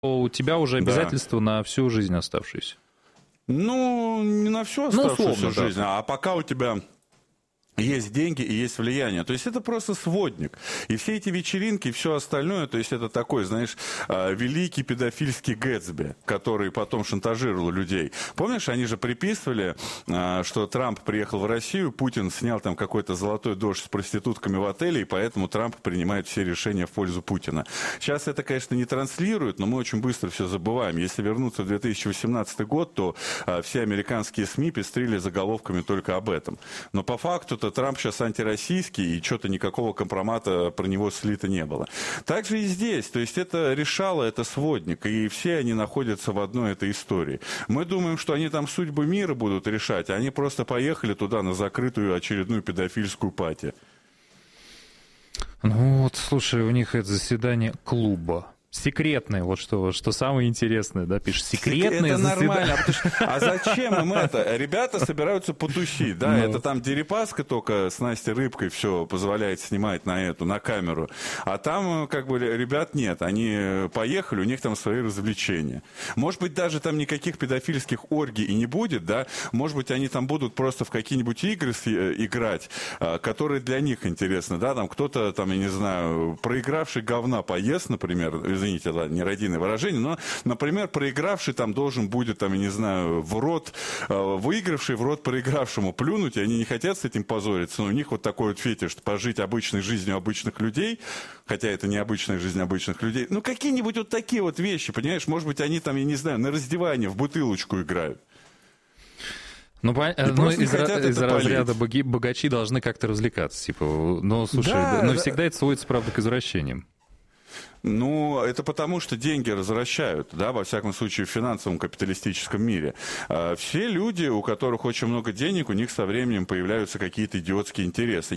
у тебя уже обязательства на всю жизнь оставшиеся. Ну, не на всю оставшуюся условно, жизнь, а пока у тебя есть деньги и есть влияние. То есть это просто сводник. И все эти вечеринки и все остальное, то есть это такой, знаешь, великий педофильский Гэтсби, который потом шантажировал людей. Помнишь, они же приписывали, что Трамп приехал в Россию, Путин снял там какой-то золотой дождь с проститутками в отеле, и поэтому Трамп принимает все решения в пользу Путина. Сейчас это, конечно, не транслируют, но мы очень быстро все забываем. Если вернуться в 2018 год, то все американские СМИ пестрили заголовками только об этом. Но по факту-то Трамп сейчас антироссийский, и что-то никакого компромата про него слито не было. Так же и здесь. То есть это решало, это сводник, и все они находятся в одной этой истории. Мы думаем, что они там судьбы мира будут решать, а они просто поехали туда на закрытую очередную педофильскую пати. Ну вот, слушай, у них это заседание клуба. Секретное, вот что самое интересное, да, пишешь, секретное это заседание. Нормально, а зачем им это? Ребята собираются потусить, да, это там Дерипаска только с Настей Рыбкой все позволяет снимать на камеру, а там как бы ребят нет, они поехали, у них там свои развлечения. Может быть, даже там никаких педофильских оргий и не будет, да, может быть, они там будут просто в какие-нибудь игры играть, которые для них интересны, да, там кто-то, там, я не знаю, проигравший говна поест, например, извините, это нерадийное выражение, но, например, проигравший там должен будет, там, я не знаю, в рот, выигравший в рот проигравшему плюнуть, и они не хотят с этим позориться, но у них вот такой вот фетиш, пожить обычной жизнью обычных людей, хотя это не обычная жизнь обычных людей, ну, какие-нибудь вот такие вот вещи, понимаешь, может быть, они там, я не знаю, на раздевание в бутылочку играют. Ну, из разряда богачи должны как-то развлекаться, типа, ну, слушай, да, но всегда это сводится, правда, к извращениям. Ну, это потому, что деньги развращают, да, во всяком случае, в финансовом капиталистическом мире. Все люди, у которых очень много денег, у них со временем появляются какие-то идиотские интересы.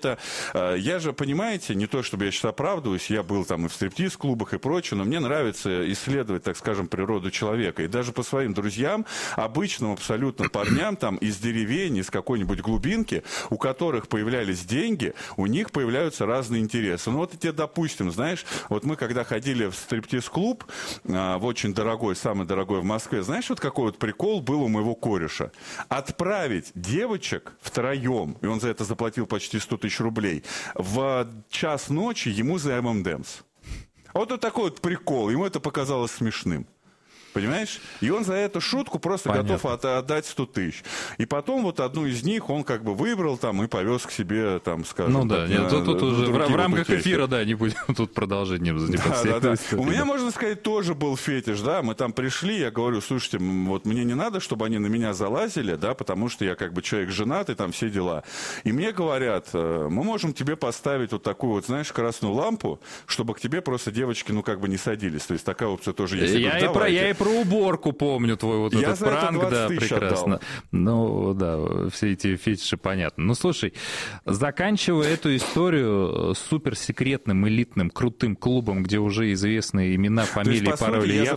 Я же, понимаете, не то чтобы я сейчас оправдываюсь, я был там и в стриптиз-клубах и прочее, но мне нравится исследовать, так скажем, природу человека. И даже по своим друзьям, обычным абсолютно парням там из деревень, из какой-нибудь глубинки, у которых появлялись деньги, у них появляются разные интересы. Ну, вот и тебе, допустим, знаешь, вот мы когда ходили в стриптиз-клуб, в очень дорогой, самый дорогой в Москве, знаешь, вот какой вот прикол был у моего кореша? Отправить девочек втроем, и он за это заплатил почти 100 тысяч рублей, в час ночи ему за ММДМС. Вот такой вот прикол, ему это показалось смешным. Понимаешь? И он за эту шутку просто готов отдать 100 тысяч. И потом вот одну из них он как бы выбрал там и повез к себе, там, скажем... Ну да, нет, тут уже в рамках эфира, да, не будем тут продолжением заниматься. Да. У меня, можно сказать, тоже был фетиш, да, мы там пришли, я говорю, слушайте, вот мне не надо, чтобы они на меня залазили, да, потому что я как бы человек женатый, там все дела. И мне говорят, мы можем тебе поставить вот такую вот, знаешь, красную лампу, чтобы к тебе просто девочки, ну, как бы не садились. То есть такая опция тоже есть. Я и про уборку помню твой вот этот пранк, да, прекрасно. Отдал. Ну, да, все эти фетиши понятны. Ну, слушай, заканчивая эту историю суперсекретным, элитным, крутым клубом, где уже известны имена, фамилии, пароли, явки.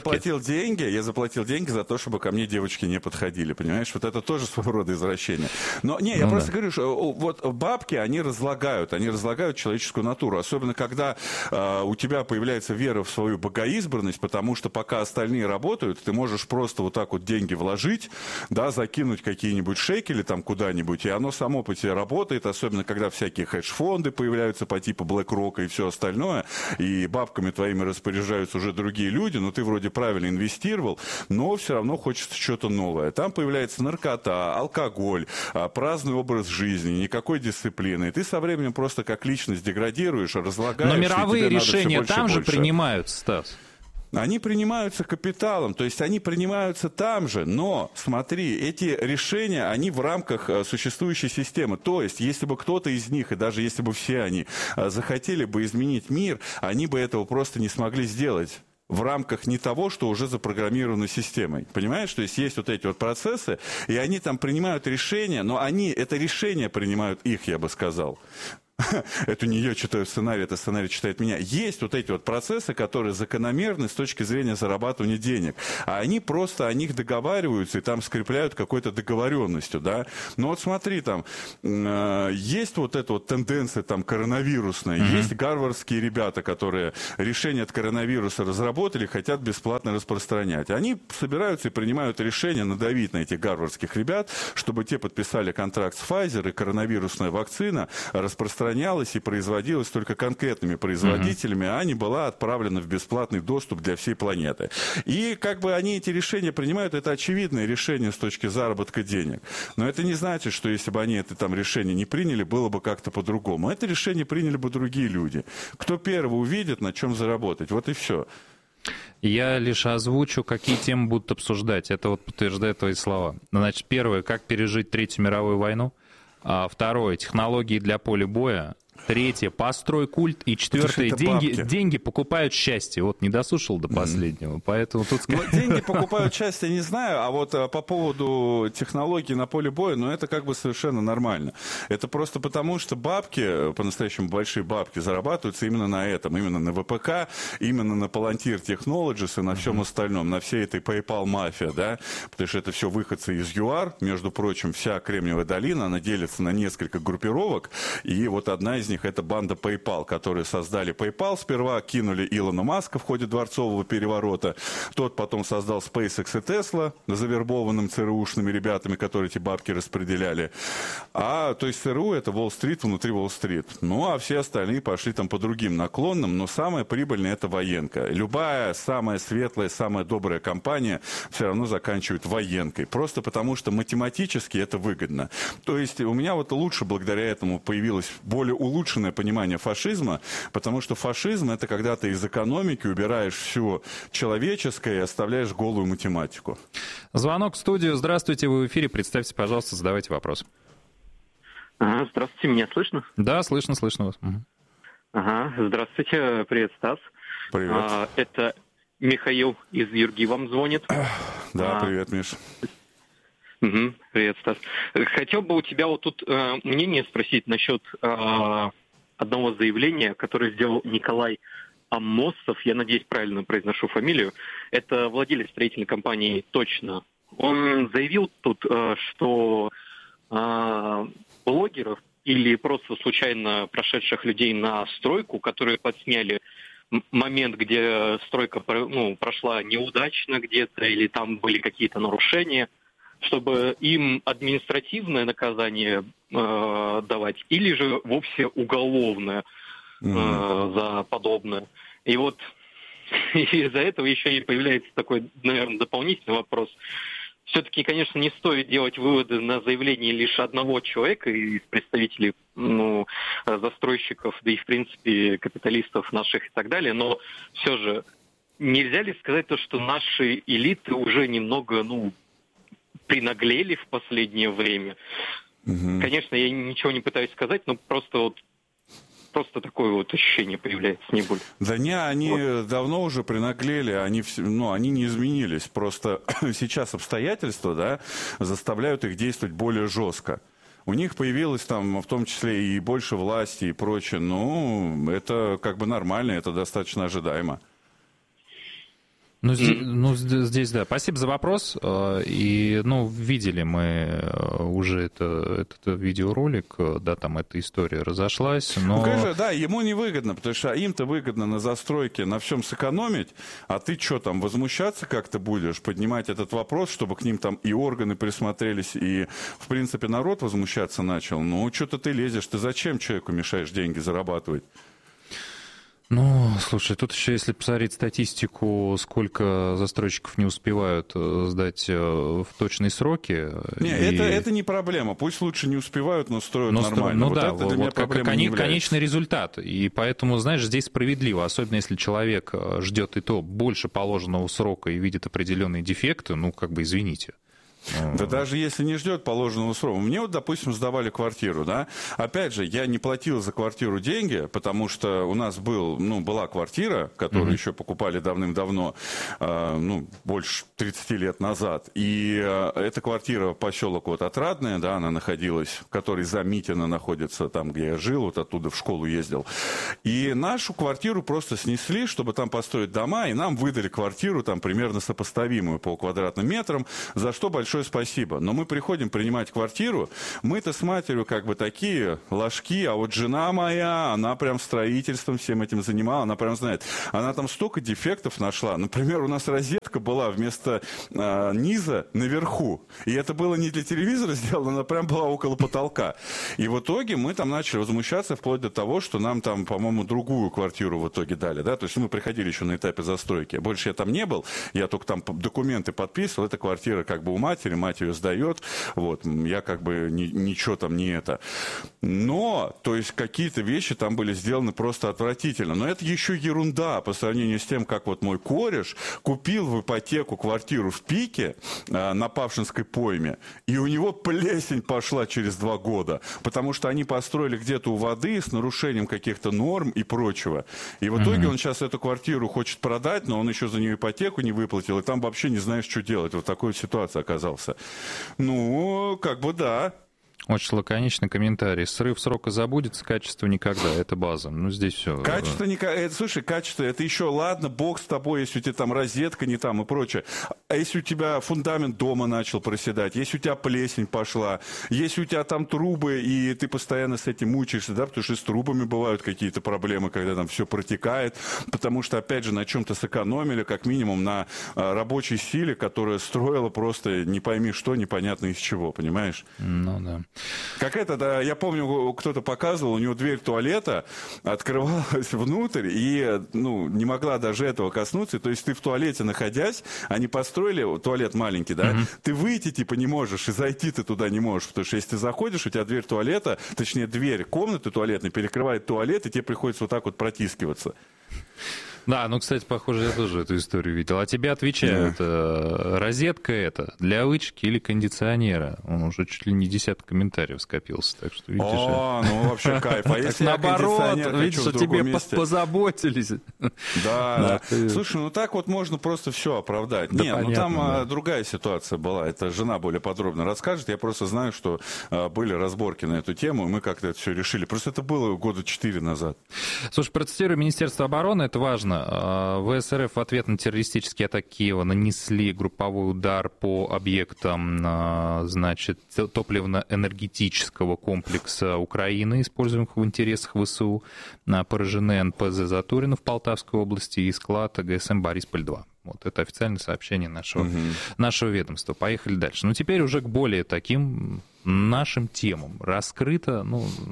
Я заплатил деньги за то, чтобы ко мне девочки не подходили, понимаешь? Вот это тоже своего рода извращение. Но, я просто говорю, что вот бабки, они разлагают человеческую натуру. Особенно, когда у тебя появляется вера в свою богоизбранность, потому что пока остальные работают, ты можешь просто вот так вот деньги вложить, да, закинуть какие-нибудь шекели там куда-нибудь, и оно само по тебе работает, особенно когда всякие хедж-фонды появляются по типу BlackRock и все остальное, и бабками твоими распоряжаются уже другие люди, но ты вроде правильно инвестировал, но все равно хочется что-то новое. Там появляется наркота, алкоголь, праздный образ жизни, никакой дисциплины, и ты со временем просто как личность деградируешь, разлагаешься. Но мировые решения там же принимаются, Стас. Они принимаются капиталом, то есть они принимаются там же, но, смотри, эти решения, они в рамках существующей системы. То есть, если бы кто-то из них, и даже если бы все они захотели бы изменить мир, они бы этого просто не смогли сделать в рамках не того, что уже запрограммировано системой. Понимаешь? То есть есть вот эти вот процессы, и они там принимают решения, но они это решение принимают их, я бы сказал. это не я читаю сценарий, это сценарий читает меня. Есть вот эти вот процессы, которые закономерны с точки зрения зарабатывания денег. А они просто о них договариваются и там скрепляют какой-то договоренностью, да. Но вот смотри, там есть вот эта вот тенденция там коронавирусная, есть гарвардские ребята, которые решение от коронавируса разработали, хотят бесплатно распространять. Они собираются и принимают решение надавить на этих гарвардских ребят, чтобы те подписали контракт с Pfizer, и коронавирусная вакцина распространялась и производилась только конкретными производителями, а не была отправлена в бесплатный доступ для всей планеты. И как бы они эти решения принимают, это очевидное решение с точки заработка денег. Но это не значит, что если бы они это там решение не приняли, было бы как-то по-другому. Это решение приняли бы другие люди. Кто первый увидит, на чем заработать. Вот и все. Я лишь озвучу, какие темы будут обсуждать. Это вот подтверждает твои слова. Значит, первое, как пережить Третью мировую войну. Второе, технологии для поля боя. Третье, построй культ. И четвертое, деньги покупают счастье. Вот не дослушал до последнего, поэтому тут... Деньги покупают счастье, не знаю, а вот по поводу технологий на поле боя, ну это как бы совершенно нормально. Это просто потому, что бабки, по-настоящему большие бабки, зарабатываются именно на этом, именно на ВПК, именно на Palantir Technologies и на всем остальном, на всей этой PayPal-мафия, да, потому что это все выходцы из ЮАР, между прочим, вся Кремниевая долина, она делится на несколько группировок, и вот одна из них это банда PayPal, которые создали PayPal. Сперва кинули Илона Маска в ходе дворцового переворота. Тот потом создал SpaceX и Tesla, завербованным ЦРУшными ребятами, которые эти бабки распределяли. То есть ЦРУ это Уолл-стрит внутри Уолл-стрит. Ну, а все остальные пошли там по другим наклонным. Но самое прибыльное это военка. Любая самая светлая, самая добрая компания все равно заканчивает военкой. Просто потому, что математически это выгодно. То есть у меня вот лучше благодаря этому появилось более улучшенное понимание фашизма, потому что фашизм это когда ты из экономики убираешь все человеческое и оставляешь голую математику. Звонок в студию. Здравствуйте, вы в эфире. Представьте, пожалуйста, задавайте вопрос. Здравствуйте, меня слышно? Да, слышно вас. Здравствуйте, привет, Стас. Привет. Это Михаил из Юрги вам звонит. Да, привет, Миш. Привет, Стас. Хотел бы у тебя вот тут мнение спросить насчет одного заявления, которое сделал Николай Аммосов. Я надеюсь, правильно произношу фамилию. Это владелец строительной компании «Точно». Он заявил тут, что блогеров или просто случайно прошедших людей на стройку, которые подсняли момент, где стройка прошла неудачно где-то или там были какие-то нарушения, чтобы им административное наказание давать, или же вовсе уголовное за подобное. И вот из-за этого еще и появляется такой, наверное, дополнительный вопрос. Все-таки, конечно, не стоит делать выводы на заявление лишь одного человека из представителей застройщиков, да и, в принципе, капиталистов наших и так далее, но все же нельзя ли сказать то, что наши элиты уже немного, принаглели в последнее время. Конечно, я ничего не пытаюсь сказать, но просто такое вот ощущение появляется, не более. Да не, они давно уже принаглели, они не изменились. Просто сейчас обстоятельства, да, заставляют их действовать более жестко. У них появилось там, в том числе, и больше власти и прочее. Это как бы нормально, это достаточно ожидаемо. Здесь, да. Спасибо за вопрос. И, видели мы уже этот видеоролик, да, там эта история разошлась, но... конечно, да, ему невыгодно, потому что им-то выгодно на застройке на всем сэкономить, а ты что там, возмущаться как-то будешь, поднимать этот вопрос, чтобы к ним там и органы присмотрелись, и, в принципе, народ возмущаться начал. Что-то ты лезешь, ты зачем человеку мешаешь деньги зарабатывать? Слушай, тут еще, если посмотреть статистику, сколько застройщиков не успевают сдать в точные сроки... Это не проблема. Пусть лучше не успевают, но строят нормально. Это для меня проблема не является. Конечный результат. И поэтому, знаешь, здесь справедливо. Особенно если человек ждет и то больше положенного срока и видит определенные дефекты, извините. Да даже если не ждет положенного срока. Мне вот, допустим, сдавали квартиру, да. Опять же, я не платил за квартиру деньги, потому что у нас была квартира, которую еще покупали давным-давно, больше 30 лет назад. И эта квартира, поселок вот Отрадная, да, она находилась, который за Митино находится, там, где я жил, вот оттуда в школу ездил. И нашу квартиру просто снесли, чтобы там построить дома, и нам выдали квартиру, там, примерно сопоставимую по квадратным метрам, за что большое спасибо. Но мы приходим принимать квартиру, мы-то с матерью как бы такие ложки, а вот жена моя, она прям строительством всем этим занимала, она прям знает. Она там столько дефектов нашла. Например, у нас розетка была вместо низа наверху. И это было не для телевизора сделано, она прям была около потолка. И в итоге мы там начали возмущаться вплоть до того, что нам там, по-моему, другую квартиру в итоге дали. Да? То есть мы приходили еще на этапе застройки. Больше я там не был, я только там документы подписывал. Эта квартира как бы у матери, мать ее сдает. Вот. Я как бы ничего там не это. Но, то есть какие-то вещи там были сделаны просто отвратительно. Но это еще ерунда по сравнению с тем, как вот мой кореш купил в ипотеку квартиру в Пике на Павшинской пойме, и у него плесень пошла через 2 года, потому что они построили где-то у воды с нарушением каких-то норм и прочего. И в итоге он сейчас эту квартиру хочет продать, но он еще за нее ипотеку не выплатил, и там вообще не знаешь, что делать. Вот такой ситуация оказался. Ну, как бы да. Очень лаконичный комментарий. Срыв срока забудется, качество никогда. Это база. Ну, здесь все. Качество никогда. Слушай, качество, это еще ладно, бог с тобой, если у тебя там розетка не там и прочее. А если у тебя фундамент дома начал проседать, если у тебя плесень пошла, если у тебя там трубы, и ты постоянно с этим мучаешься, да, потому что с трубами бывают какие-то проблемы, когда там все протекает, потому что, опять же, на чем-то сэкономили, как минимум, на рабочей силе, которая строила просто не пойми что, непонятно из чего, понимаешь? Ну, да. Как это, да, я помню, кто-то показывал, у него дверь туалета открывалась внутрь, и, не могла даже этого коснуться. То есть ты в туалете находясь, они построили, туалет маленький, да, ты выйти типа не можешь, и зайти ты туда не можешь, потому что если ты заходишь, у тебя дверь туалета, точнее дверь комнаты туалетной перекрывает туалет, и тебе приходится вот так вот протискиваться. Да, кстати, похоже, я тоже эту историю видел. А тебе отвечают, розетка это для вычки или кондиционера? Он уже чуть ли не 10 комментариев скопился, так что видишь. Вообще кайф. А если наоборот, видишь, что тебе позаботились. Да. Слушай, так вот можно просто все оправдать. Нет, там другая ситуация была. Это жена более подробно расскажет. Я просто знаю, что были разборки на эту тему, и мы как-то это все решили. Просто это было года 4 назад. Слушай, процитирую Министерство обороны, это важно. ВСРФ в ответ на террористические атаки Киева нанесли групповой удар по объектам, топливно-энергетического комплекса Украины, используемых в интересах ВСУ. Поражены НПЗ Затурина в Полтавской области и склад ГСМ «Борисполь-2». Вот это официальное сообщение нашего ведомства. Поехали дальше. Теперь уже к более таким нашим темам. Раскрыто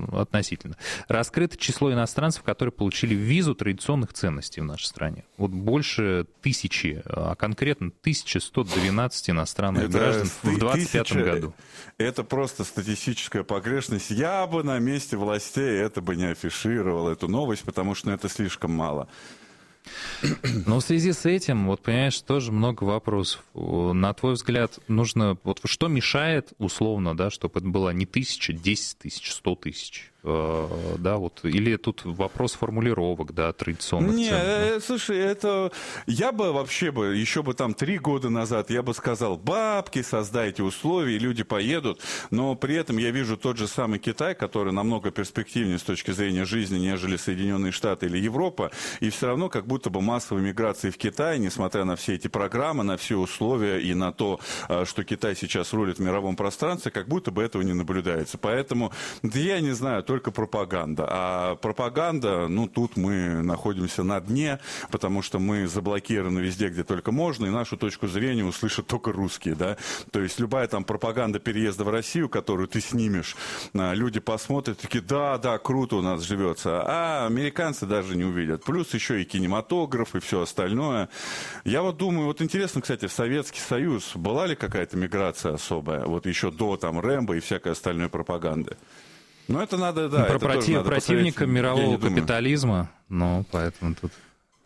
число иностранцев, которые получили визу традиционных ценностей в нашей стране. Вот больше 1000, а конкретно 1112 иностранных граждан в 2025 году. Это просто статистическая погрешность. Я бы на месте властей это бы не афишировал, эту новость, потому что это слишком мало. Но в связи с этим, понимаешь, тоже много вопросов. На твой взгляд, нужно... что мешает, условно, да, чтобы это было не 1000, 10 тысяч, 100 тысяч? Да, или тут вопрос формулировок, да, традиционных цен? Слушай, это... Я бы вообще еще бы там 3 года назад, я бы сказал, бабки, создайте условия, и люди поедут, но при этом я вижу тот же самый Китай, который намного перспективнее с точки зрения жизни, нежели Соединенные Штаты или Европа, и все равно как будто бы массовой миграции в Китай, несмотря на все эти программы, на все условия и на то, что Китай сейчас рулит в мировом пространстве, как будто бы этого не наблюдается. Поэтому, я не знаю, только пропаганда. А пропаганда, тут мы находимся на дне, потому что мы заблокированы везде, где только можно, и нашу точку зрения услышат только русские, да. То есть любая там пропаганда переезда в Россию, которую ты снимешь, люди посмотрят, такие, да, круто у нас живется, а американцы даже не увидят. Плюс еще и кинематограф, и все остальное. Я думаю, интересно, кстати, в Советский Союз была ли какая-то миграция особая, еще до там Рэмбо и всякой остальной пропаганды? Это надо, да. Противника мирового капитализма, поэтому тут...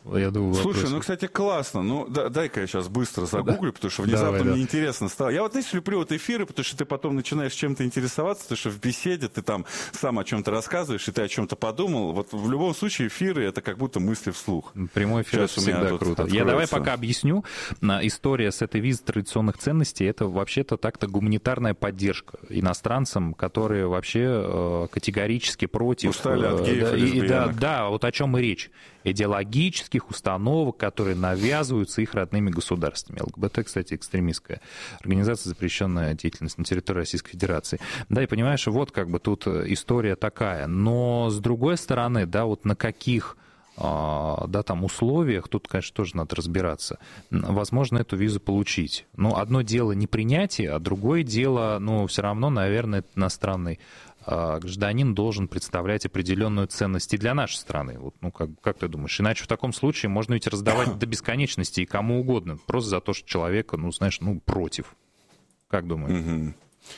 Я думаю, слушай, ну, кстати, классно. Ну, дай-ка я сейчас быстро загуглю, потому что внезапно мне интересно стало. Я вот, знаешь, люблю вот эфиры, потому что ты потом начинаешь чем-то интересоваться, потому что в беседе ты там сам о чем-то рассказываешь, и ты о чем-то подумал. Вот в любом случае эфиры — это как будто мысли вслух. Прямой эфир — это всегда круто. Я давай пока объясню. История с этой визой традиционных ценностей — это вообще-то так-то гуманитарная поддержка иностранцам, которые вообще категорически против... Устали от геев и лесбиянок. Да, вот о чем и речь. Идеологических установок, которые навязываются их родными государствами. ЛГБТ, кстати, экстремистская организация, запрещенная деятельность на территории Российской Федерации. Да, и понимаешь, вот как бы тут история такая. Но с другой стороны, да, вот на каких там условиях, тут, конечно, тоже надо разбираться, возможно эту визу получить. Но одно дело не принятие, а другое дело, все равно, наверное, иностранный гражданин должен представлять определенную ценность и для нашей страны. Вот, как ты думаешь? Иначе в таком случае можно ведь раздавать до бесконечности и кому угодно, просто за то, что человека, против. Как думаешь?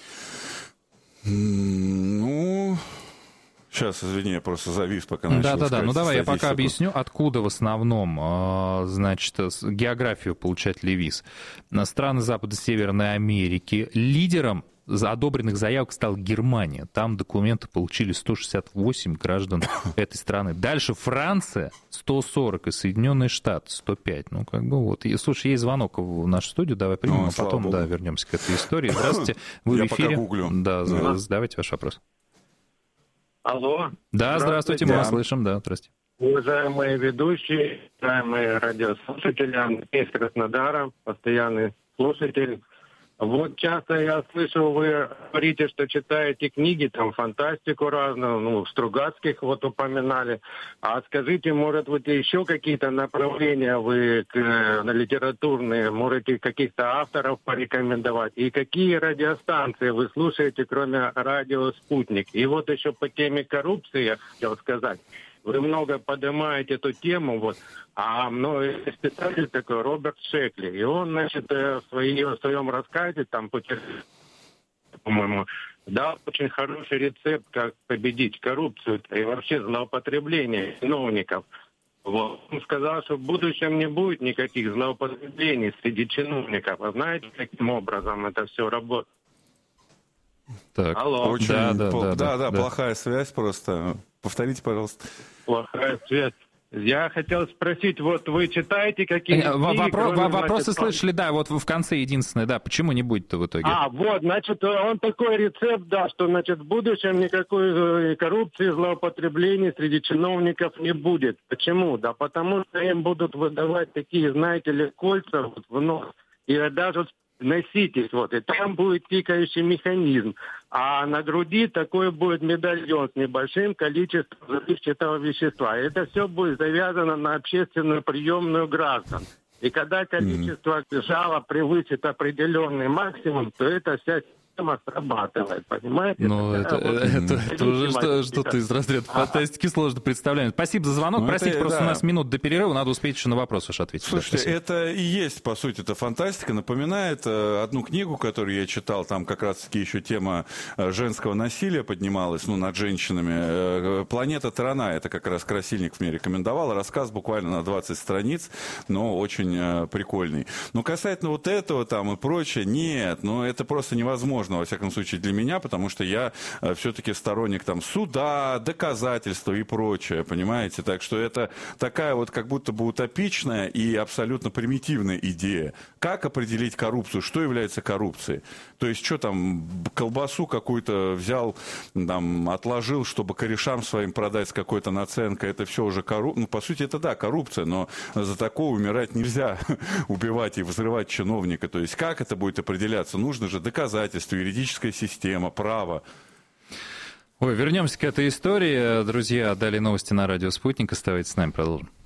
Сейчас, извини, я просто завис, пока начал. Да. Давай я пока объясню, откуда в основном, географию получателей виз. Страны Запада Северной Америки. Лидером одобренных заявок стала Германия. Там документы получили 168 граждан этой страны. Дальше Франция 140 и Соединенные Штаты 105. И, слушай, есть звонок в нашу студию, давай примем, а потом вернемся к этой истории. Здравствуйте, вы в эфире. Я пока гуглю. Да, задавайте ваш вопрос. Алло. Да, здравствуйте, мы вас слышим, да, здравствуйте. Уважаемые ведущие, уважаемые радиослушатели, Андрей из Краснодара, постоянный слушатель. Вот часто я слышу, вы говорите, что читаете книги, там фантастику разную, Стругацких упоминали. А скажите, может, вот еще какие-то направления вы литературные, можете каких-то авторов порекомендовать? И какие радиостанции вы слушаете, кроме радио «Спутник»? И вот еще по теме коррупции я хотел сказать. Вы много поднимаете эту тему, а специалист такой Роберт Шекли, и он, в своем рассказе, по-моему, дал очень хороший рецепт, как победить коррупцию и вообще злоупотребление чиновников. Он сказал, что в будущем не будет никаких злоупотреблений среди чиновников. А знаете, каким образом это все работает? Так. Алло. Да, плохая связь просто. Повторите, пожалуйста. Плохая связь. Я хотел спросить, вы читаете какие-то вопросы слышали, да, в конце единственное, да, почему не будет-то в итоге? Он такой рецепт, что, в будущем никакой коррупции, злоупотреблений среди чиновников не будет. Почему? Да потому что им будут выдавать такие, знаете ли, кольца в нос, и даже носитесь, и там будет тикающий механизм. А на груди такой будет медальон с небольшим количеством взрывчатого вещества. Это все будет завязано на общественную приемную граждан. И когда количество жалоб превысит определенный максимум, то эта вся система срабатывает, понимаете? Это уже что-то из разряда фантастики сложно представляем. Спасибо за звонок. Простите, просто у нас минут до перерыва, надо успеть еще на вопрос ваш ответить. Слушайте, это и есть, по сути, это фантастика. Напоминает одну книгу, которую я читал, там как раз-таки еще тема женского насилия поднималась, над женщинами. «Планета Тарана», это как раз Красильников мне рекомендовал. Рассказ буквально на 20 страниц, но очень прикольный. Но касательно этого и прочее, нет, это просто невозможно. Во всяком случае, для меня, потому что я все-таки сторонник суда, доказательства и прочее, понимаете? Так что это такая как будто бы утопичная и абсолютно примитивная идея. Как определить коррупцию? Что является коррупцией? То есть, что колбасу какую-то взял, отложил, чтобы корешам своим продать с какой-то наценкой, это все уже коррупция. По сути, это да, коррупция, но за такое умирать нельзя, убивать и взрывать чиновника. То есть, как это будет определяться? Нужно же доказательства, юридическая система, право. Вернемся к этой истории. Друзья, далее новости на радио «Спутник». Оставайтесь с нами, продолжим.